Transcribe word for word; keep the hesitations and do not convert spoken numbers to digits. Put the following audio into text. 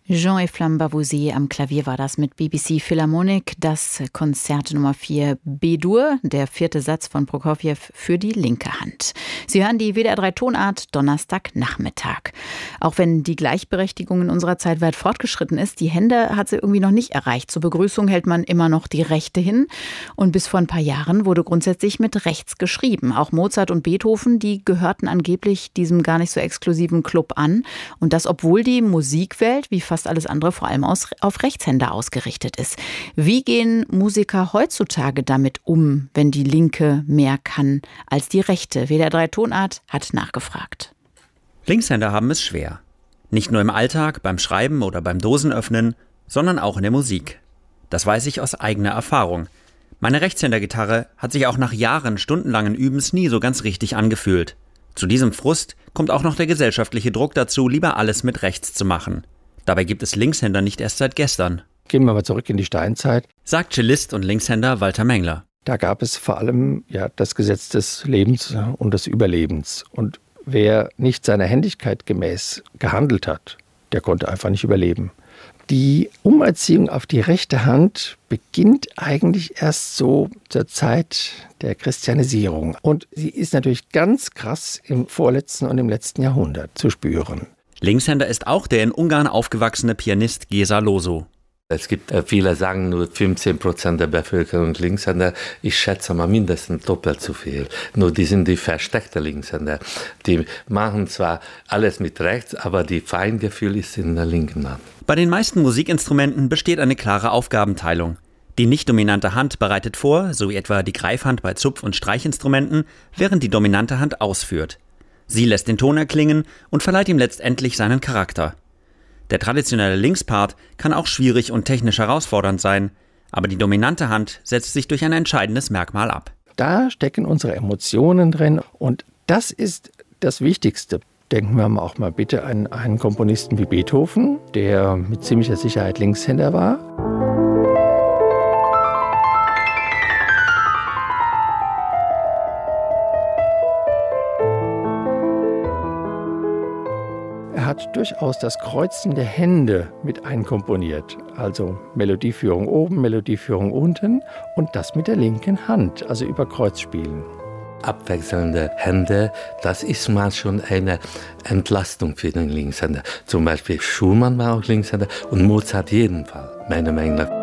Jean Flamme-Bavouzet am Klavier war das mit B B C Philharmonic, das Konzert Nummer vier B-Dur, der vierte Satz von Prokofjew für die linke Hand. Sie hören die W D R drei Tonart Donnerstagnachmittag. Auch wenn die Gleichberechtigung in unserer Zeit weit fortgeschritten ist, die Hände hat sie irgendwie noch nicht erreicht. Zur Begrüßung hält man immer noch die Rechte hin. Und bis vor ein paar Jahren wurde grundsätzlich mit rechts geschrieben. Auch Mozart und Beethoven, die gehörten angeblich diesem gar nicht so exklusiven Club an. Und das, obwohl die Musikwelt, wie fast alles andere, vor allem aus, auf Rechtshänder ausgerichtet ist. Wie gehen Musiker heutzutage damit um, wenn die Linke mehr kann als die Rechte? W D R drei Tonart hat nachgefragt. Linkshänder haben es schwer. Nicht nur im Alltag, beim Schreiben oder beim Dosenöffnen, sondern auch in der Musik. Das weiß ich aus eigener Erfahrung. Meine Rechtshändergitarre hat sich auch nach Jahren stundenlangen Übens nie so ganz richtig angefühlt. Zu diesem Frust kommt auch noch der gesellschaftliche Druck dazu, lieber alles mit rechts zu machen. Dabei gibt es Linkshänder nicht erst seit gestern. Gehen wir mal zurück in die Steinzeit, sagt Cellist und Linkshänder Walter Mengler. Da gab es vor allem ja, das Gesetz des Lebens und des Überlebens. Und wer nicht seiner Händigkeit gemäß gehandelt hat, der konnte einfach nicht überleben. Die Umerziehung auf die rechte Hand beginnt eigentlich erst so zur Zeit der Christianisierung. Und sie ist natürlich ganz krass im vorletzten und im letzten Jahrhundert zu spüren. Linkshänder ist auch der in Ungarn aufgewachsene Pianist Géza Losó. Es gibt äh, viele sagen nur fünfzehn Prozent der Bevölkerung Linkshänder. Ich schätze mal mindestens doppelt so viel. Nur die sind die versteckten Linkshänder. Die machen zwar alles mit rechts, aber die Feingefühl ist in der linken Hand. Bei den meisten Musikinstrumenten besteht eine klare Aufgabenteilung. Die nicht dominante Hand bereitet vor, so wie etwa die Greifhand bei Zupf- und Streichinstrumenten, während die dominante Hand ausführt. Sie lässt den Ton erklingen und verleiht ihm letztendlich seinen Charakter. Der traditionelle Linkspart kann auch schwierig und technisch herausfordernd sein, aber die dominante Hand setzt sich durch ein entscheidendes Merkmal ab. Da stecken unsere Emotionen drin und das ist das Wichtigste. Denken wir auch mal bitte an einen Komponisten wie Beethoven, der mit ziemlicher Sicherheit Linkshänder war. Er hat durchaus das Kreuzen der Hände mit einkomponiert. Also Melodieführung oben, Melodieführung unten und das mit der linken Hand, also über Kreuzspielen. Abwechselnde Hände, das ist mal schon eine Entlastung für den Linkshänder. Zum Beispiel Schumann war auch Linkshänder und Mozart jeden Fall, meiner Meinung nach.